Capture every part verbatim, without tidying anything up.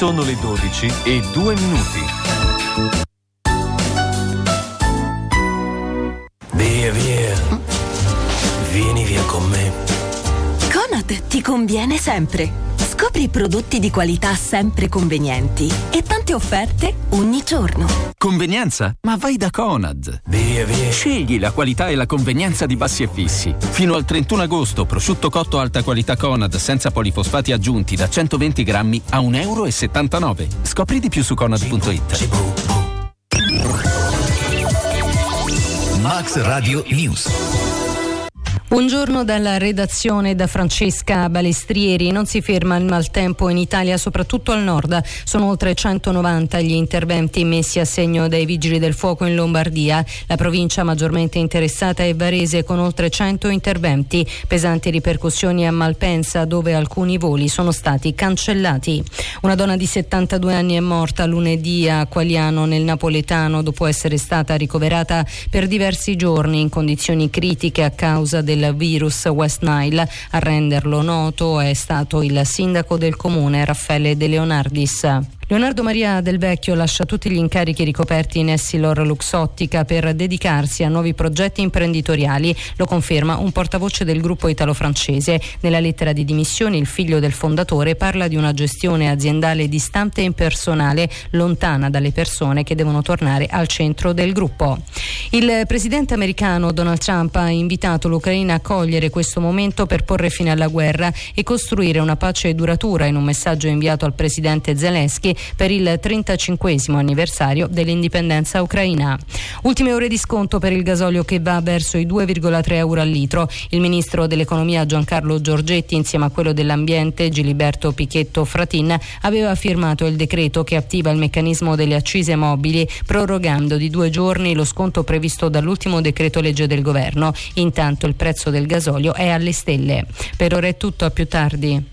Sono le dodici e due minuti. Via, via. Vieni via con me. Conad ti conviene sempre. Scopri prodotti di qualità sempre convenienti e tante offerte ogni giorno. Convenienza? Ma vai da Conad. Via, via. Scegli la qualità e la convenienza di Bassi e Fissi. Fino al trentuno agosto, prosciutto cotto alta qualità Conad senza polifosfati aggiunti da centoventi grammi a un euro e settantanove. Scopri di più su conad punto it. Max Radio News. Buongiorno dalla redazione da Francesca Balestrieri. Non si ferma il maltempo in Italia, soprattutto al nord. Sono oltre centonovanta gli interventi messi a segno dai vigili del fuoco in Lombardia. La provincia maggiormente interessata è Varese, con oltre cento interventi. Pesanti ripercussioni a Malpensa, dove alcuni voli sono stati cancellati. Una donna di settantadue anni è morta lunedì a Qualiano, nel napoletano, dopo essere stata ricoverata per diversi giorni in condizioni critiche a causa del virus West Nile. A renderlo noto è stato il sindaco del comune, Raffaele De Leonardis. Leonardo Maria Del Vecchio lascia tutti gli incarichi ricoperti in Essilor Luxottica per dedicarsi a nuovi progetti imprenditoriali. Lo conferma un portavoce del gruppo italo-francese. Nella lettera di dimissioni il figlio del fondatore parla di una gestione aziendale distante e impersonale, lontana dalle persone che devono tornare al centro del gruppo. Il presidente americano Donald Trump ha invitato l'Ucraina a cogliere questo momento per porre fine alla guerra e costruire una pace duratura, in un messaggio inviato al presidente Zelensky per il trentacinquesimo anniversario dell'indipendenza ucraina. Ultime ore di sconto per il gasolio, che va verso i due virgola tre euro al litro. Il ministro dell'economia Giancarlo Giorgetti, insieme a quello dell'ambiente Giliberto Pichetto Fratin, aveva firmato il decreto che attiva il meccanismo delle accise mobili, prorogando di due giorni lo sconto previsto dall'ultimo decreto legge del governo. Intanto il prezzo del gasolio è alle stelle. Per ora è tutto, a più tardi.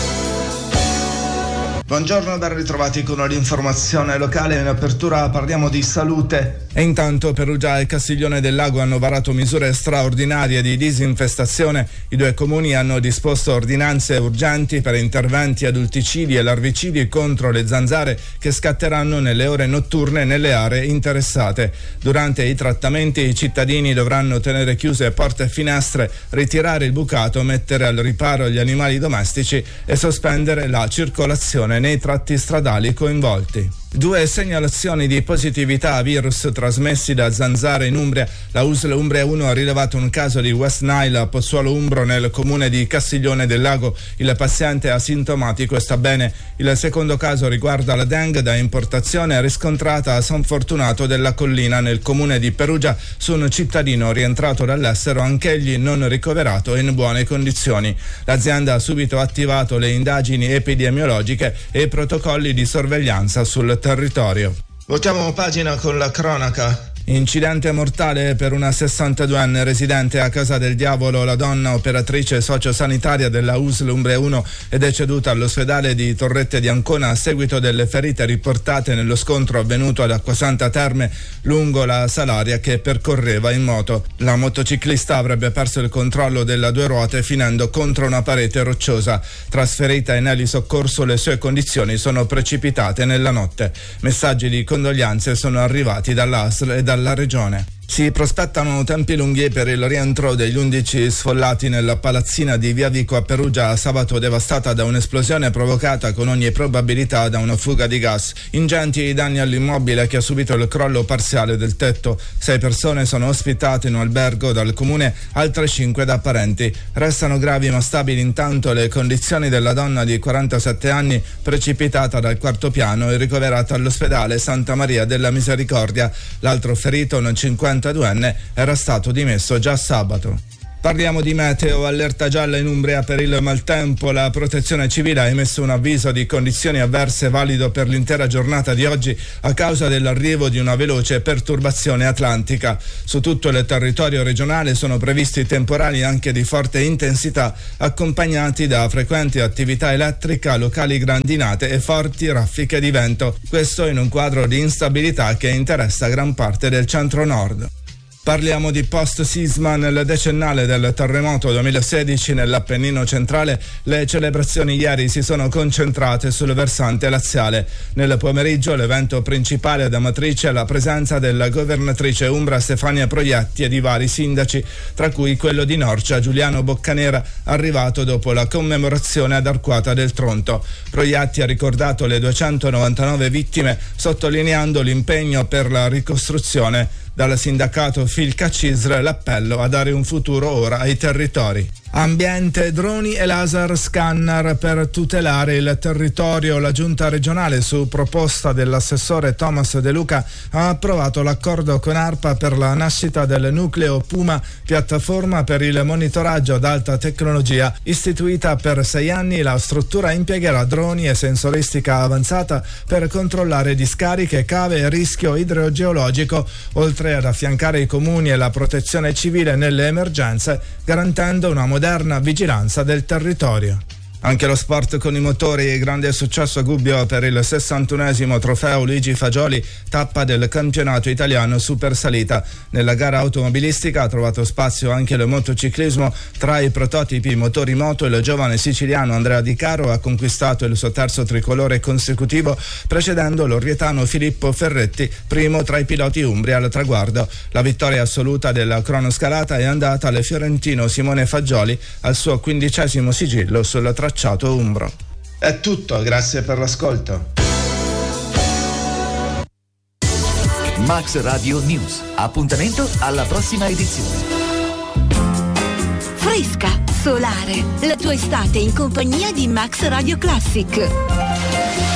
Buongiorno, ben ritrovati con l'informazione locale. In apertura parliamo di salute. E intanto Perugia e Castiglione del Lago hanno varato misure straordinarie di disinfestazione. I due comuni hanno disposto ordinanze urgenti per interventi adulticidi e larvicidi contro le zanzare che scatteranno nelle ore notturne nelle aree interessate. Durante i trattamenti i cittadini dovranno tenere chiuse porte e finestre, ritirare il bucato, mettere al riparo gli animali domestici e sospendere la circolazione nei tratti stradali coinvolti. Due segnalazioni di positività a virus trasmessi da zanzare in Umbria. La U S L Umbria uno ha rilevato un caso di West Nile a Pozzuolo Umbro, nel comune di Castiglione del Lago. Il paziente è asintomatico e sta bene. Il secondo caso riguarda la dengue da importazione riscontrata a San Fortunato della Collina, nel comune di Perugia, su un cittadino rientrato dall'estero, anch'egli non ricoverato e in buone condizioni. L'azienda ha subito attivato le indagini epidemiologiche e i protocolli di sorveglianza sul territorio. Voltiamo pagina con la cronaca. Incidente mortale per una sessantaduenne residente a Casa del Diavolo. La donna, operatrice sociosanitaria della U S L Umbria uno, è deceduta all'ospedale di Torrette di Ancona a seguito delle ferite riportate nello scontro avvenuto ad Acquasanta Terme lungo la Salaria che percorreva in moto. La motociclista avrebbe perso il controllo della due ruote finendo contro una parete rocciosa. Trasferita in elisoccorso, le sue condizioni sono precipitate nella notte. Messaggi di condoglianze sono arrivati dall'A S L e dalla regione. Si prospettano tempi lunghi per il rientro degli undici sfollati nella palazzina di Via Vico a Perugia, sabato devastata da un'esplosione provocata con ogni probabilità da una fuga di gas. Ingenti i danni all'immobile, che ha subito il crollo parziale del tetto. Sei persone sono ospitate in un albergo dal comune, altre cinque da parenti. Restano gravi ma stabili intanto le condizioni della donna di quarantasette anni, precipitata dal quarto piano e ricoverata all'ospedale Santa Maria della Misericordia. L'altro ferito, un cinquantaduenne, era stato dimesso già sabato. Parliamo di meteo, allerta gialla in Umbria per il maltempo. La protezione civile ha emesso un avviso di condizioni avverse valido per l'intera giornata di oggi a causa dell'arrivo di una veloce perturbazione atlantica. Su tutto il territorio regionale sono previsti temporali anche di forte intensità, accompagnati da frequenti attività elettrica, locali grandinate e forti raffiche di vento. Questo in un quadro di instabilità che interessa gran parte del centro-nord. Parliamo di post-sisma. Nel decennale del terremoto duemilasedici nell'Appennino centrale, le celebrazioni ieri si sono concentrate sul versante laziale. Nel pomeriggio l'evento principale ad Amatrice è la presenza della governatrice umbra Stefania Proietti e di vari sindaci, tra cui quello di Norcia, Giuliano Boccanera, arrivato dopo la commemorazione ad Arquata del Tronto. Proietti ha ricordato le duecentonovantanove vittime, sottolineando l'impegno per la ricostruzione. Dal sindacato Filca Cisr l'appello a dare un futuro ora ai territori. Ambiente, droni e laser scanner per tutelare il territorio. La giunta regionale, su proposta dell'assessore Thomas De Luca, ha approvato l'accordo con ARPA per la nascita del nucleo Puma, piattaforma per il monitoraggio ad alta tecnologia. Istituita per sei anni, la struttura impiegherà droni e sensoristica avanzata per controllare discariche, cave e rischio idrogeologico, oltre ad affiancare i comuni e la protezione civile nelle emergenze, garantendo una moderna vigilanza del territorio. Anche lo sport con i motori, grande successo a Gubbio per il sessantunesimo trofeo Luigi Fagioli, tappa del campionato italiano super salita. Nella gara automobilistica ha trovato spazio anche il motociclismo. Tra i prototipi motori moto, il giovane siciliano Andrea Di Caro ha conquistato il suo terzo tricolore consecutivo, precedendo l'orrietano Filippo Ferretti, primo tra i piloti umbri al traguardo. La vittoria assoluta della cronoscalata è andata al fiorentino Simone Fagioli, al suo quindicesimo sigillo sul tracciato umbro. È tutto, grazie per l'ascolto. Max Radio News. Appuntamento alla prossima edizione. Fresca, solare, la tua estate in compagnia di Max Radio Classic.